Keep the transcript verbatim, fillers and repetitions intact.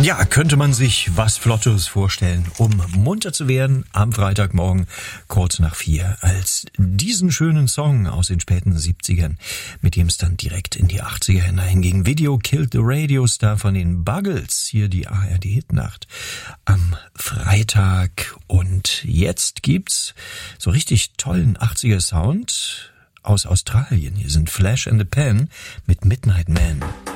Ja, könnte man sich was Flottes vorstellen, um munter zu werden am Freitagmorgen kurz nach vier, als diesen schönen Song aus den späten siebzigern, mit dem es dann direkt in die achtziger hineinging. Video Killed the Radio Star von den Buggles, hier die A R D-Hitnacht am Freitag. Und jetzt gibt's so richtig tollen achtziger Sound aus Australien. Hier sind Flash and the Pan mit Midnight Man.